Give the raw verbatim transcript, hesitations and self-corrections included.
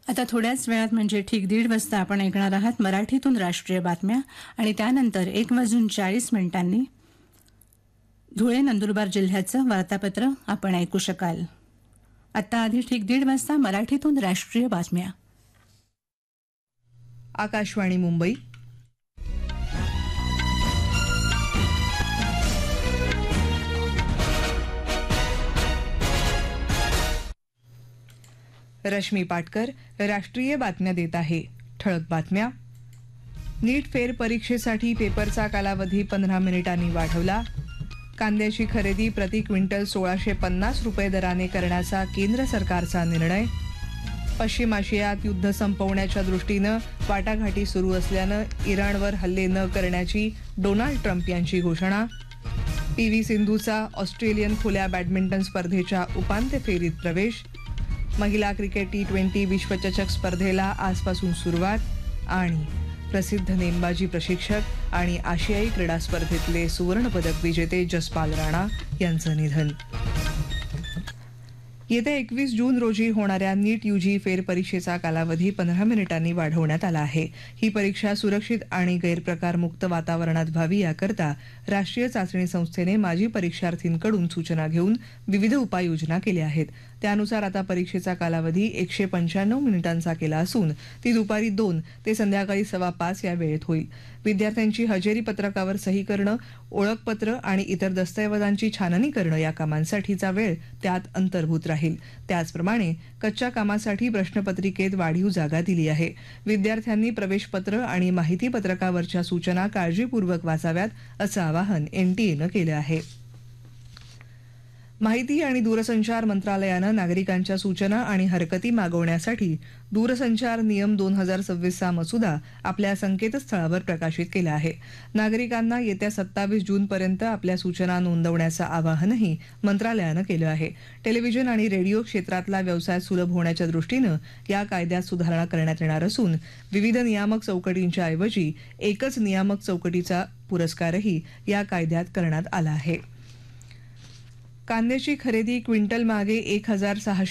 आता थोड्याच वेळात म्हणजे ठीक दीड वाजता आपण ऐकणार आहात मराठीतून राष्ट्रीय बातम्या आणि त्यानंतर एक वाजून चाळीस मिनिटांनी धुळे नंदुरबार जिल्ह्याचं वार्तापत्र आपण ऐकू शकाल. आता आधी ठीक दीड वाजता मराठीतून राष्ट्रीय बातम्या. आकाशवाणी मुंबई. रश्मी पाटकर राष्ट्रीय बातम्या देत आहे. ठळक बातम्या. नीट फेर परीक्षेसाठी पेपरचा कालावधी पंधरा मिनिटांनी वाढवला. कांद्याची खरेदी प्रति क्विंटल सोळाशे पन्नास रुपये दराने करण्याचा केंद्र सरकारचा निर्णय. पश्चिम आशियात युद्ध संपवण्याच्या दृष्टीनं वाटाघाटी सुरू असल्यानं इराणवर हल्ले न करण्याची डोनाल्ड ट्रम्प यांची घोषणा. पी व्ही सिंधूचा ऑस्ट्रेलियन खुल्या बॅडमिंटन स्पर्धेच्या उपांत्य फेरीत प्रवेश. महिला क्रिकेट टी ट्वेंटी विश्वचषक स्पर्धेला आजपासून सुरुवात. आणि प्रसिद्ध नेमबाजी प्रशिक्षक आणि आशियाई क्रीडा स्पर्धेतले सुवर्णपदक विजेते जसपाल राणा यांचं निधन. येत्या एकवीस जून रोजी होणाऱ्या नीट यूजी फेरपरीक्षेचा कालावधी पंधरा मिनिटांनी वाढवण्यात आला आहे. ही परीक्षा सुरक्षित आणि गैरप्रकारमुक्त वातावरणात व्हावी याकरता राष्ट्रीय चाचणी संस्थेने माजी परीक्षार्थींकडून सूचना घेऊन विविध उपाययोजना केल्या आहेत. त्यानुसार आता परीक्षेचा कालावधी एकशे पंच्याण्णव मिनिटांचा केला असून ती दुपारी दोन ते संध्याकाळी सव्वा पाच या वेळेत होईल. विद्यार्थ्यांची हजेरी पत्रकावर सही करणं, ओळखपत्र आणि इतर दस्तऐवजांची छाननी करणं या कामांसाठीचा वेळ त्यात अंतर्भूत राहील. त्याचप्रमाणे कच्च्या कामासाठी प्रश्नपत्रिकेत वाढीव जागा दिली आहे. विद्यार्थ्यांनी प्रवेशपत्र आणि माहिती पत्रकावरच्या सूचना काळजीपूर्वक वाचाव्यात असं आवाहन एनटीएनं केलं आहे. माहिती आणि दूरसंचार मंत्रालयानं नागरिकांच्या सूचना आणि हरकती मागवण्यासाठी दूरसंचार नियम दोन हजार सव्वीसचा मसुदा आपल्या संकेतस्थळावर प्रकाशित केला आहे. नागरिकांना येत्या सत्तावीस जूनपर्यंत आपल्या सूचना नोंदवण्याचं आवाहनही मंत्रालयानं केलं आहे. टेलिव्हिजन आणि रेडिओ क्षेत्रातला व्यवसाय सुलभ होण्याच्या दृष्टीनं या कायद्यात सुधारणा करण्यात येणार असून विविध नियामक चौकटींच्या ऐवजी एकच नियामक चौकटीचा पुरस्कारही या कायद्यात करण्यात आला आहे. कांद्याची खरेदी क्विंटल मागे एक हजार सहाशे